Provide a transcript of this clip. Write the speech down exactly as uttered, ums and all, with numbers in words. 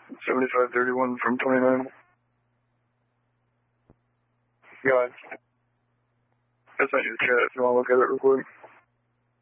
seventy-five thirty-one from twenty-nine. Go ahead. That's not your chat if you want to look at it real quick.